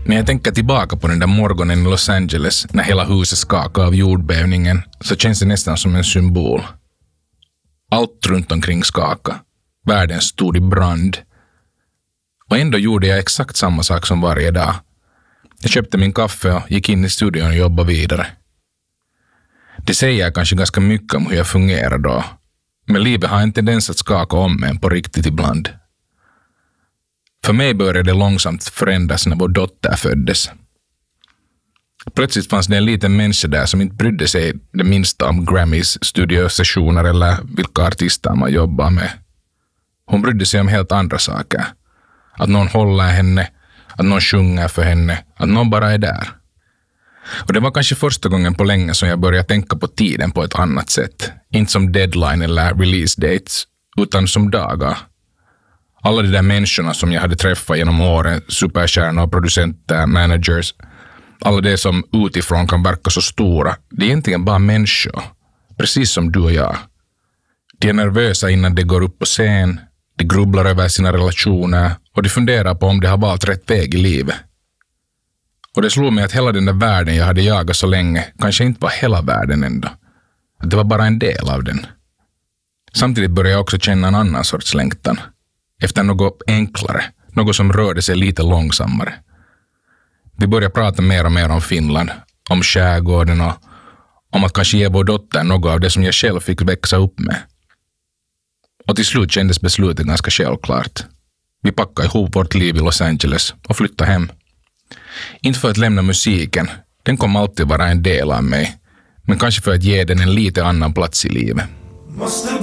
När jag tänker tillbaka på den där morgonen i Los Angeles när hela huset skakade av jordbävningen så känns det nästan som en symbol. Allt runt omkring skakade. Världen stod i brand. Och ändå gjorde jag exakt samma sak som varje dag. Jag köpte min kaffe och gick in i studion och jobbade vidare. Det säger kanske ganska mycket om hur jag fungerar då. Men livet har en tendens att skaka om en på riktigt ibland. För mig började det långsamt förändras när vår dotter föddes. Plötsligt fanns det en liten människa där som inte brydde sig det minsta om Grammys studiosessioner eller vilka artister man jobbar med. Hon brydde sig om helt andra saker. Att någon håller henne, att någon sjunger för henne, att någon bara är där. Och det var kanske första gången på länge som jag började tänka på tiden på ett annat sätt. Inte som deadline eller release dates, utan som dagar. Alla de där människorna som jag hade träffat genom åren, superstjärnor, producenter, managers, alla det som utifrån kan verka så stora, det är egentligen bara människor, precis som du och jag. De är nervösa innan de går upp på scen, de grubblar över sina relationer och de funderar på om de har valt rätt väg i livet. Och det slog mig att hela den där världen jag hade jagat så länge kanske inte var hela världen ändå. Att det var bara en del av den. Samtidigt började jag också känna en annan sorts längtan. Efter något enklare, något som rörde sig lite långsammare. Vi började prata mer och mer om Finland, om skärgården och om att kanske ge vår dotter något av det som jag själv fick växa upp med. Och till slut kändes beslutet ganska självklart. Vi packade ihop vårt liv i Los Angeles och flyttade hem. Inte för att lämna musiken, den kommer alltid vara en del av mig, men kanske för att ge den en lite annan plats i livet.